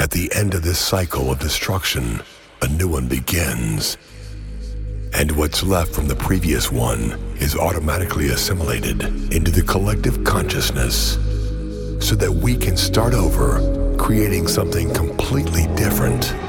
At the end of this cycle of destruction, a new one begins. And what's left from the previous one is automatically assimilated into the collective consciousness so that we can start over, creating something completely different.